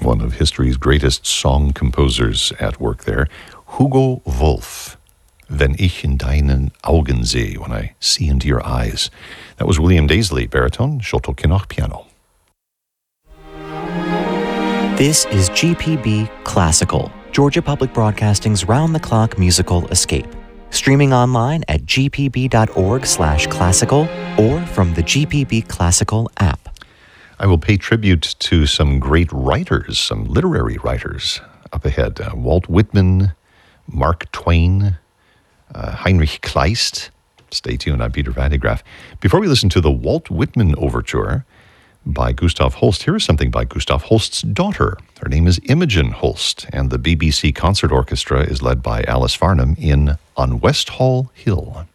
one of history's greatest song composers at work there, Hugo Wolf. Wenn ich in deinen Augen sehe, when I see into your eyes. That was William Daisley, baritone, Sholto Kinnoch, piano. This is GPB Classical, Georgia Public Broadcasting's round-the-clock musical escape. Streaming online at gpb.org/classical or from the GPB Classical app. I will pay tribute to some great writers, some literary writers up ahead. Walt Whitman, Mark Twain, Heinrich Kleist. Stay tuned. I'm Peter Van de Graaff. Before we listen to the Walt Whitman Overture by Gustav Holst, here is something by Gustav Holst's daughter. Her name is Imogen Holst, and the BBC Concert Orchestra is led by Alice Farnham in On Westhall Hill.